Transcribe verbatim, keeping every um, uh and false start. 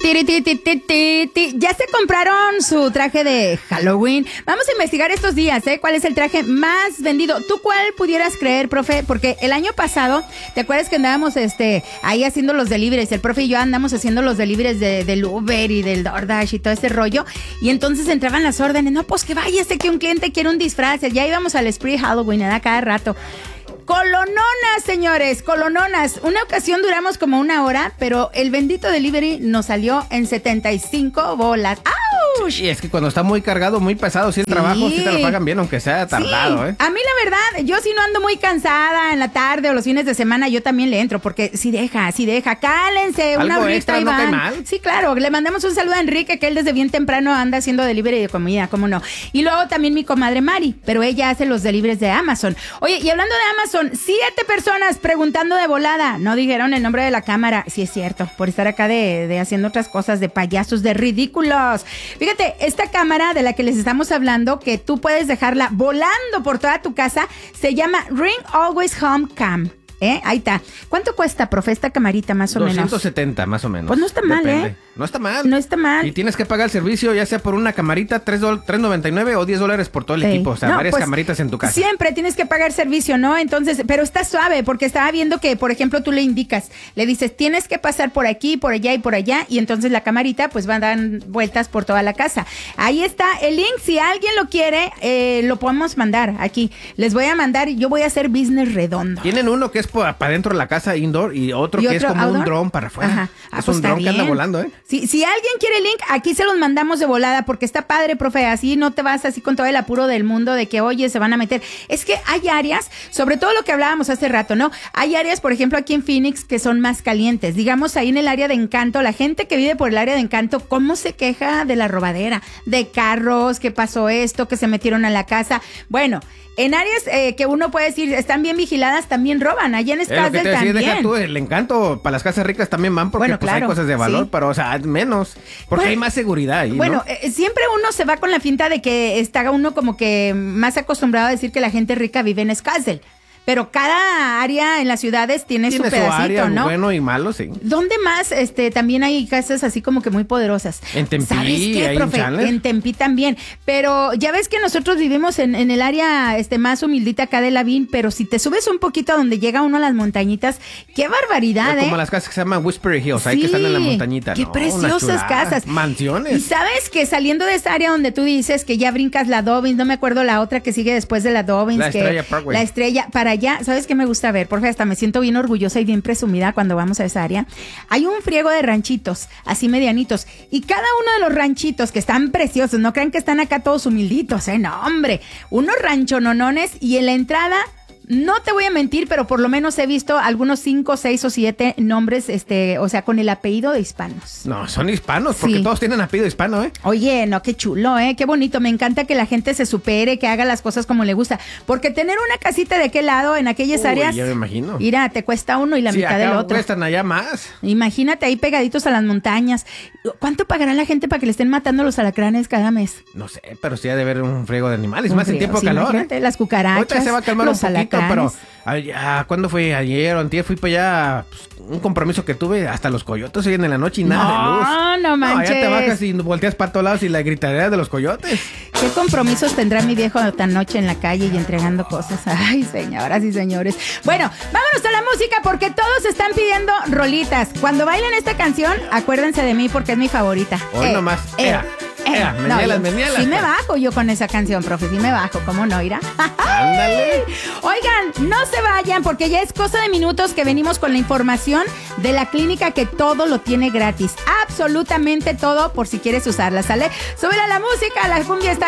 Tiri, ti, ti, ti, ti, ti. Ya se compraron su traje de Halloween. Vamos a investigar estos días, ¿eh? ¿Cuál es el traje más vendido? ¿Tú cuál pudieras creer, profe? Porque el año pasado, ¿te acuerdas que andábamos este, ahí haciendo los deliveries? El profe y yo andamos haciendo los deliveries de, del Uber y del DoorDash y todo ese rollo. Y entonces entraban las órdenes. No, pues que vaya, sé que un cliente quiere un disfraz. Ya íbamos al Spree Halloween, ¿verdad? Cada rato. Colononas, señores, colononas. Una ocasión duramos como una hora, pero el bendito delivery nos salió en setenta y cinco bolas. ¡Auch! Y es que cuando está muy cargado, muy pesado, si el sí. trabajo, sí te lo pagan bien, aunque sea tardado, sí. ¿eh? A mí la verdad, yo si no ando muy cansada en la tarde o los fines de semana, yo también le entro, porque si deja, si deja, cálense, una horita y no van. cae mal. Sí, claro, le mandamos un saludo a Enrique, que él desde bien temprano anda haciendo delivery de comida, cómo no. Y luego también mi comadre Mari, pero ella hace los deliveries de Amazon. Oye, y hablando de Amazon, siete personas preguntando de volada, no dijeron el nombre de la cámara. Sí es cierto, por estar acá de, de haciendo otras cosas de payasos, de ridículos. Fíjate, esta cámara de la que les estamos hablando, que tú puedes dejarla volando por toda tu casa, se llama Ring Always Home Cam. ¿Eh? Ahí está. ¿Cuánto cuesta, profe, esta camarita más o menos? doscientos setenta más o menos. Pues no está mal, Depende. ¿eh? No está mal. No está mal. Y tienes que pagar el servicio, ya sea por una camarita, tres noventa y nueve o diez dólares por todo el sí. equipo. O sea, no, varias pues, camaritas en tu casa. Siempre tienes que pagar servicio, ¿no? Entonces, pero está suave, porque estaba viendo que, por ejemplo, tú le indicas, le dices, tienes que pasar por aquí, por allá y por allá, y entonces la camarita, pues, va a dar vueltas por toda la casa. Ahí está el link. Si alguien lo quiere, eh, lo podemos mandar aquí. Les voy a mandar, yo voy a hacer business redondo. Tienen uno que es para adentro de la casa, indoor, y otro ¿Y que otro es como outdoor? Un dron para afuera. Ajá. Ah, es pues un dron bien. Que anda volando, ¿eh? Si, si alguien quiere el link, aquí se los mandamos de volada, porque está padre, profe, así no te vas así con todo el apuro del mundo de que, oye, se van a meter. Es que hay áreas, sobre todo lo que hablábamos hace rato, ¿no? Hay áreas, por ejemplo, aquí en Phoenix, que son más calientes. Digamos, ahí en el área de Encanto, la gente que vive por el área de Encanto, ¿cómo se queja de la robadera? De carros, que pasó esto, que se metieron a la casa. Bueno, en áreas eh, que uno puede decir están bien vigiladas, también roban. Allá en Scottsdale también. Deja tú, el Encanto para las casas ricas también van, porque bueno, pues, claro, hay cosas de valor, sí. pero o sea, menos, porque bueno, hay más seguridad ahí, Bueno, ¿no? eh, siempre uno se va con la finta de que está uno como que más acostumbrado a decir que la gente rica vive en Scottsdale. Pero cada área en las ciudades tiene, tiene su pedacito, su área, ¿no? Bueno y malo, sí. ¿Dónde más? Este, también hay casas así como que muy poderosas. En Tempi, ¿sabes qué, profe? En, en Tempi también. Pero ya ves que nosotros vivimos en, en el área este, más humildita acá de Lavín, pero si te subes un poquito a donde llega uno a las montañitas, ¡qué barbaridad, como eh! Como las casas que se llaman Whispery Hills, sí, ahí que están en la montañita. ¡Qué no, preciosas casas! Mansiones. Y sabes que saliendo de esa área donde tú dices que ya brincas la Dobbins, no me acuerdo la otra que sigue después de la Dobbins. La que, Estrella Parkway. La Estrella, para allá, ¿sabes qué me gusta? A ver, por favor, hasta me siento bien orgullosa y bien presumida cuando vamos a esa área. Hay un friego de ranchitos, así medianitos, y cada uno de los ranchitos que están preciosos, no crean que están acá todos humilditos, eh, no, hombre, unos ranchononones, y en la entrada, no te voy a mentir, pero por lo menos he visto algunos cinco, seis o siete nombres, este, o sea, con el apellido de hispanos. No, son hispanos, porque sí. todos tienen apellido hispano, ¿eh? Oye, no, qué chulo, ¿eh? Qué bonito. Me encanta que la gente se supere, que haga las cosas como le gusta. Porque tener una casita de aquel lado, en aquellas Uy, áreas, ya me imagino. Mira, te cuesta uno y la sí, mitad acá del otro. cuestan allá más. Imagínate ahí pegaditos a las montañas. ¿Cuánto pagará la gente para que le estén matando los alacranes cada mes? No sé, pero sí ha de haber un friego de animales, un más friego, en tiempo de sí, calor. Imagínate, ¿eh? Las cucarachas, ahorita se va a calmar los un poquito, alacranes. pero ah, ¿cuándo fue? Ayer o antier fui para allá, pues, un compromiso que tuve, hasta los coyotes oyen en la noche y nada no, de luz. No, no manches. No, allá te bajas y volteas para todos lados y la gritaría de los coyotes. ¿Qué compromisos tendrá mi viejo tan noche en la calle y entregando cosas? Ay, señoras y señores. Bueno, vámonos a la música porque todos están pidiendo rolitas. Cuando bailen esta canción, acuérdense de mí porque es mi favorita. Hoy eh, nomás. Eh, ea, eh, ea, no, menielas, menielas. Sí me bajo yo con esa canción, profe, sí me bajo, ¿cómo no, Ira? Ándale. Oigan, no se vayan porque ya es cosa de minutos que venimos con la información de la clínica que todo lo tiene gratis. Absolutamente todo por si quieres usarla, ¿sale? Súbela la música, la cumbia está